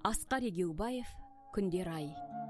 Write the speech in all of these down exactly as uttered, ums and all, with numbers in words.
Асқар Егеубаев, Күндер ай.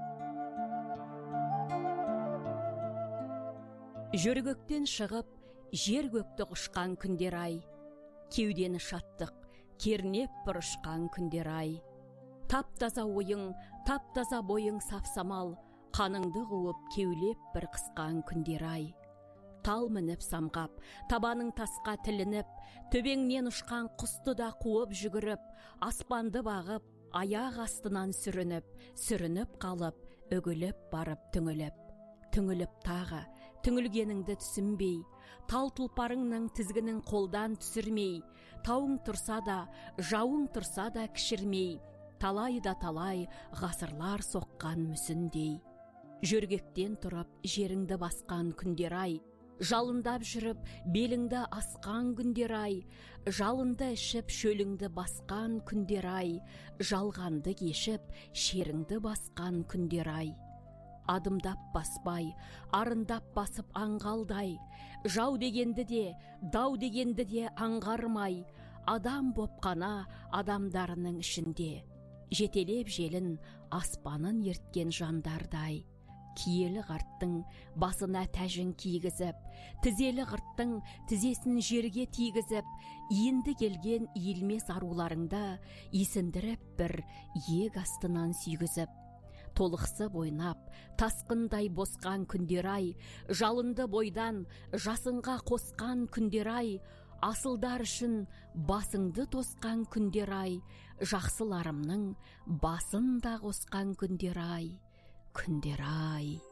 Жөргөктен шығып, жер көкті құшқан күндер ай. Кеудені шаттық, кернеп бір ұшқан күндер ай. Тап-таза ойың, тап-таза бойың сафсамал, қаныңды қуып кеулеп бір қысқан күндер ай. Тал мініп самғап, табаның тасқа тілініп, төбеңнен ұшқан құсты да қуып жүгіріп, аспанды бағып, аяқ астынан сүрініп, сүрініп қалып, үгіліп барып түңіліп. Түңіліп тағы, түңілгеніңді түсінбей, тал тұлпарыңның тізгінің қолдан түсірмей, тауың тұрса да, жауың тұрса да кішірмей, талай да талай ғасырлар соққан мүсіндей. Жөргектен тұрып, жеріңді басқан күндер ай, жалындап жүріп, беліңді асқан күндер ай, жалынды ішіп, шөліңді басқан күндер ай, жалғанды кешіп, шеріңді басқан күндер ай. Адымдап баспай, арындап басып аңғалдай, жау дегенді де, дау дегенді де аңғармай, адам боп қана адамдарының ішінде, жетелеп желін аспанын ерткен жандардай. Киелі ғарттың басына тәжін кигізіп, тізелі ғырттың тізесін жерге тигізіп, енді келген иілмес аруларыңды есіндіріп бір иек астынан сүйгізіп. Толықсып ойнап, тасқындай босқан күндер ай, жалынды бойдан жасынға қосқан күндер ай, асылдар үшін басыңды тосқан күндер ай, жақсыларымның басын да қосқан күндер ай, күндер ай.